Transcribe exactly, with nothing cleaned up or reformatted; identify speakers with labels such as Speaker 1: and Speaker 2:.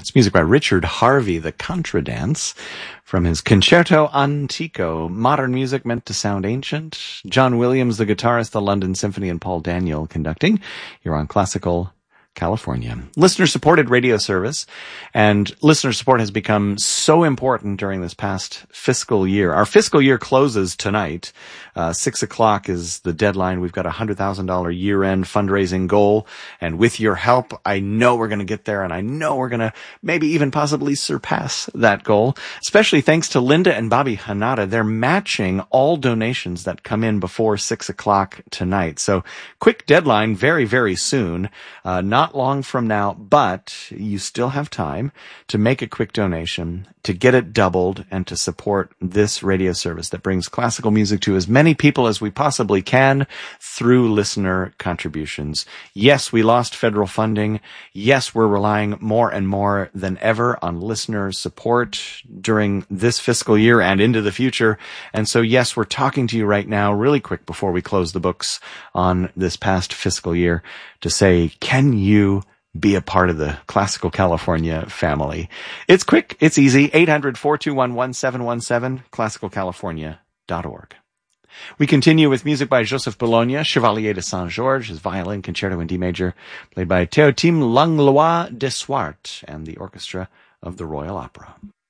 Speaker 1: It's music by Richard Harvey, the Contradance, from his Concerto Antico, modern music meant to sound ancient. John Williams, the guitarist, the London Symphony, and Paul Daniel conducting. You're on Classical California. Listener-supported radio service, and listener support has become so important during this past fiscal year. Our fiscal year closes tonight. Uh, six o'clock is the deadline. We've got a one hundred thousand dollars year-end fundraising goal, and with your help, I know we're going to get there, and I know we're going to maybe even possibly surpass that goal, especially thanks to Linda and Bobby Hanada. They're matching all donations that come in before six o'clock tonight. So quick deadline very, very soon. Uh, not Not long from now, but you still have time to make a quick donation, to get it doubled, and to support this radio service that brings classical music to as many people as we possibly can through listener contributions. Yes, we lost federal funding. Yes, we're relying more and more than ever on listener support during this fiscal year and into the future. And so, yes, we're talking to you right now really quick before we close the books on this past fiscal year to say, can you be a part of the Classical California family? It's quick. It's easy. eight hundred, four two one, one seven one seven, classical california dot org. We continue with music by Joseph Bologna, Chevalier de Saint-Georges, his violin concerto in D major, played by Théotime Langlois de Swart and the orchestra of the Royal Opera.